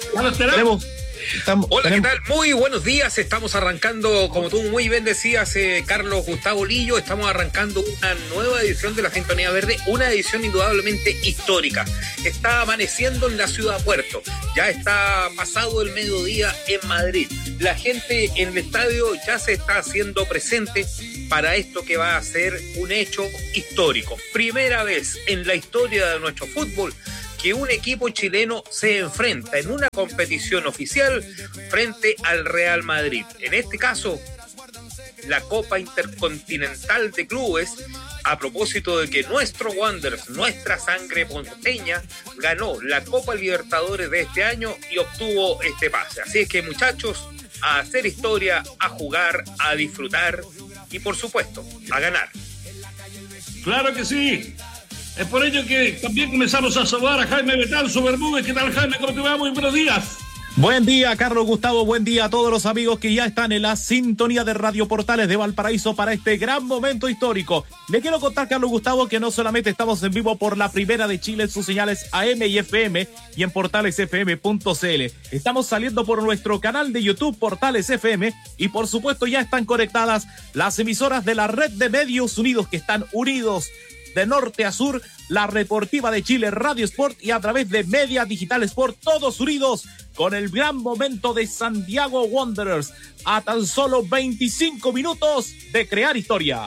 Hola, ¿qué tal? Muy buenos días. Estamos arrancando, como tú muy bien decías, Carlos Gustavo Lillo, estamos arrancando una nueva edición de la Sintonía Verde, una edición indudablemente histórica. Está amaneciendo en la ciudad Puerto, ya está pasado el mediodía en Madrid. La gente en el estadio ya se está haciendo presente para esto que va a ser un hecho histórico. Primera vez en la historia de nuestro fútbol que un equipo chileno se enfrenta en una competición oficial frente al Real Madrid. En este caso, la Copa Intercontinental de Clubes, a propósito de que nuestro Wanderers, nuestra sangre ponteña, ganó la Copa Libertadores de este año y obtuvo este pase. Así es que, muchachos, a hacer historia, a jugar, a disfrutar y, por supuesto, a ganar. ¡Claro que sí! Es por ello que también comenzamos a saludar a Jaime Betanzo Bermúdez. ¿Qué tal, Jaime? ¿Cómo te va? Muy buenos días. Buen día, Carlos Gustavo. Buen día a todos los amigos que ya están en la sintonía de Radio Portales de Valparaíso para este gran momento histórico. Le quiero contar, Carlos Gustavo, que no solamente estamos en vivo por la Primera de Chile en sus señales AM y FM y en portalesfm.cl. Estamos saliendo por nuestro canal de YouTube Portales FM y por supuesto ya están conectadas las emisoras de la red de medios unidos que están unidos de norte a sur, la Deportiva de Chile, Radio Sport y a través de Media Digital Sport, todos unidos con el gran momento de Santiago Wanderers a tan solo 25 minutos de crear historia.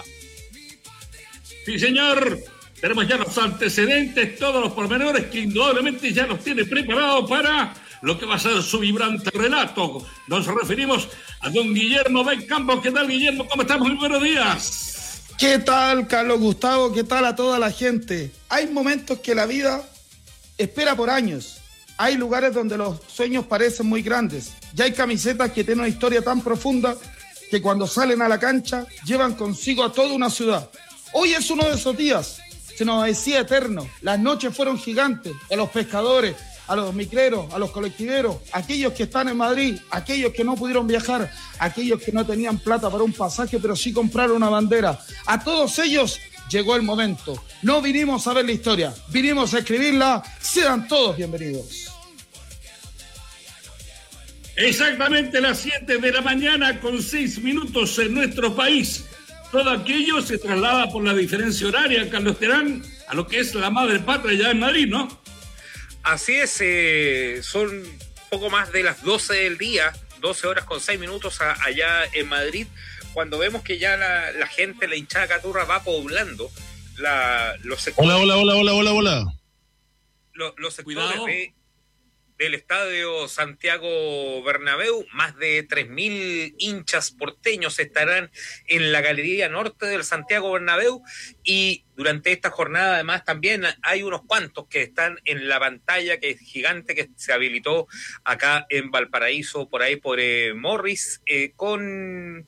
Sí, señor. Tenemos ya los antecedentes, todos los pormenores que indudablemente ya los tiene preparados para lo que va a ser su vibrante relato. Nos referimos a don Guillermo Ben Campos. ¿Qué tal, Guillermo? ¿Cómo estamos? Muy buenos días. ¿Qué tal, Carlos Gustavo? ¿Qué tal a toda la gente? Hay momentos que la vida espera por años. Hay lugares donde los sueños parecen muy grandes. Ya hay camisetas que tienen una historia tan profunda que cuando salen a la cancha llevan consigo a toda una ciudad. Hoy es uno de esos días. Se nos decía eterno. Las noches fueron gigantes. A los pescadores, a los micreros, a los colectiveros, aquellos que están en Madrid, aquellos que no pudieron viajar, aquellos que no tenían plata para un pasaje, pero sí compraron una bandera. A todos ellos llegó el momento. No vinimos a ver la historia, vinimos a escribirla. Sean todos bienvenidos. Exactamente las 7 de la mañana con 6 minutos en nuestro país. Todo aquello se traslada por la diferencia horaria, Carlos Terán, a lo que es la madre patria ya en Madrid, ¿no? Así es, son poco más de las 12 del día, 12 horas con 6 minutos allá en Madrid, cuando vemos que ya la gente, la hinchada caturra va poblando los sectores. Hola. Los sectores del estadio Santiago Bernabéu. Más de 3.000 hinchas porteños estarán en la galería norte del Santiago Bernabéu y durante esta jornada además también hay unos cuantos que están en la pantalla que es gigante que se habilitó acá en Valparaíso, por ahí por Morris con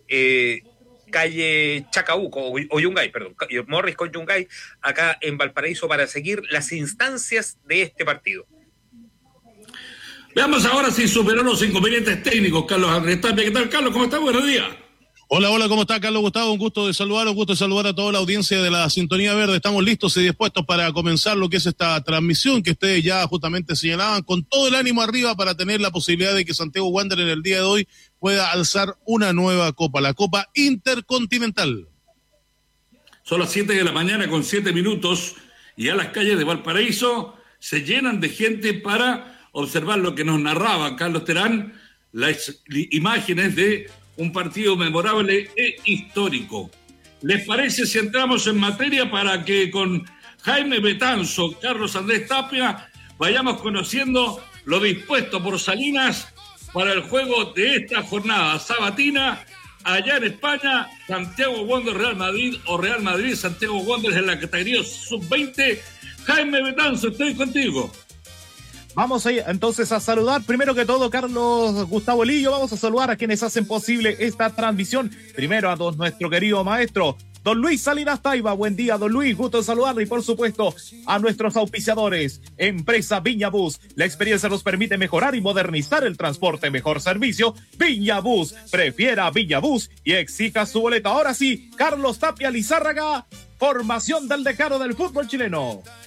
calle Chacabuco o Yungay, perdón, Morris con Yungay acá en Valparaíso para seguir las instancias de este partido. Veamos ahora si superó los inconvenientes técnicos, Carlos Andrés Tapia. ¿Qué tal, Carlos? ¿Cómo está? Buenos días. Hola, ¿cómo está, Carlos Gustavo? Un gusto de saludar a toda la audiencia de la Sintonía Verde. Estamos listos y dispuestos para comenzar lo que es esta transmisión que ustedes ya justamente señalaban, con todo el ánimo arriba para tener la posibilidad de que Santiago Wanderers en el día de hoy pueda alzar una nueva copa, la Copa Intercontinental. Son las 7 de la mañana con 7 minutos y ya las calles de Valparaíso se llenan de gente para observar lo que nos narraba Carlos Terán, las imágenes de un partido memorable e histórico. ¿Les parece si entramos en materia para que con Jaime Betanzo, Carlos Andrés Tapia, vayamos conociendo lo dispuesto por Salinas para el juego de esta jornada sabatina allá en España, Santiago Wanderers Real Madrid o Real Madrid Santiago Wanderers en la categoría sub-20? Jaime Betanzo, estoy contigo. Vamos entonces a saludar, primero que todo, Carlos Gustavo Lillo, vamos a saludar a quienes hacen posible esta transmisión. Primero a nuestro querido maestro, don Luis Salinas Taiba. Buen día, don Luis, gusto en saludarle. Y por supuesto, a nuestros auspiciadores, Empresa Viña Bus. La experiencia nos permite mejorar y modernizar el transporte. Mejor servicio, Viña Bus. Prefiera Viña Bus y exija su boleta. Ahora sí, Carlos Tapia Lizárraga, formación del decano del fútbol chileno.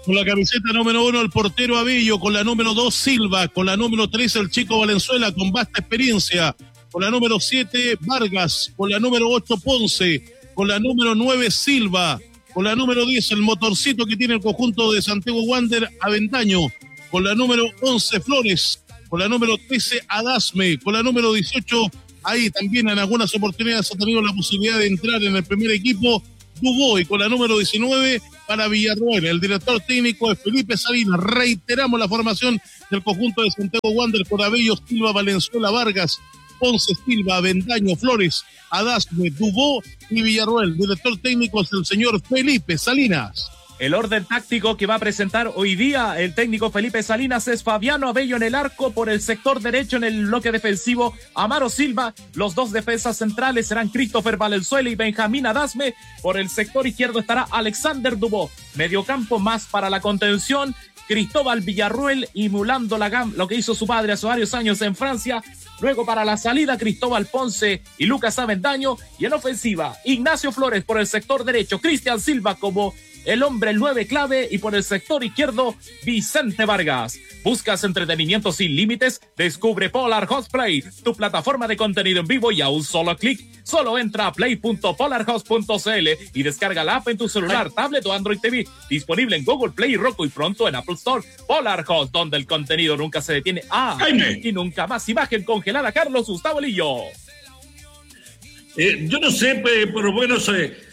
Con la camiseta número 1 el portero Abello, con la número 2 Silva, con la número 3 el chico Valenzuela con vasta experiencia, con la número 7 Vargas, con la número 8 Ponce, con la número 9 Silva, con la número 10 el motorcito que tiene el conjunto de Santiago Wander Avendaño, con la número 11 Flores, con la número 13 Adasme, con la número 18, ahí también en algunas oportunidades ha tenido la posibilidad de entrar en el primer equipo, Dubois, con la número 19 para Villarroel. El director técnico es Felipe Salinas. Reiteramos la formación del conjunto de Santiago Wander con Abello, Silva, Valenzuela, Vargas, Ponce, Silva, Avendaño, Flores, Adasme, Dubois y Villarroel. Director técnico es el señor Felipe Salinas. El orden táctico que va a presentar hoy día el técnico Felipe Salinas es Fabiano Abello en el arco, por el sector derecho en el bloque defensivo Amaro Silva, los dos defensas centrales serán Christopher Valenzuela y Benjamín Adasme, por el sector izquierdo estará Alexander Dubois, mediocampo más para la contención, Cristóbal Villarroel emulando lo que hizo su padre hace varios años en Francia. Luego para la salida Cristóbal Ponce y Lucas Avendaño, y en ofensiva Ignacio Flores por el sector derecho, Cristian Silva como el hombre, el 9 clave, y por el sector izquierdo, Vicente Vargas. ¿Buscas entretenimiento sin límites? Descubre Polar Host Play, tu plataforma de contenido en vivo, y a un solo clic. Solo entra a play.polarhost.cl y descarga la app en tu celular, tablet o Android TV. Disponible en Google Play, Roku y pronto en Apple Store. Polar Host, donde el contenido nunca se detiene. Y nunca más. Imagen congelada, Carlos Gustavo Lillo. Yo no sé, por lo menos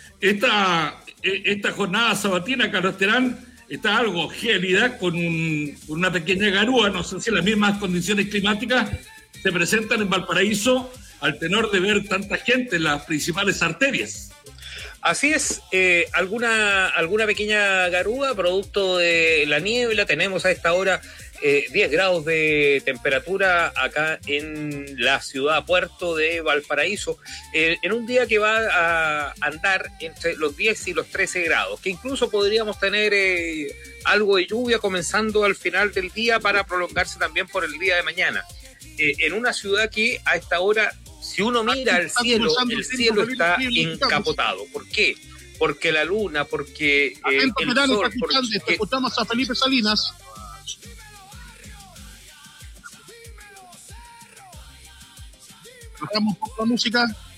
esta jornada sabatina, Carlos Terán, está algo gélida, con una pequeña garúa. No sé si las mismas condiciones climáticas se presentan en Valparaíso al tenor de ver tanta gente en las principales arterias. Así es, alguna pequeña garúa producto de la niebla. Tenemos a esta hora 10 grados de temperatura acá en la ciudad puerto de Valparaíso, en un día que va a andar entre los 10 y los 13 grados, que incluso podríamos tener algo de lluvia comenzando al final del día para prolongarse también por el día de mañana. En una ciudad que a esta hora, si uno mira al cielo, el cielo está encapotado. ¿Por qué? Porque la luna, porque el sol... Porque... Escuchamos a Felipe Salinas. Bajamos un poco la música.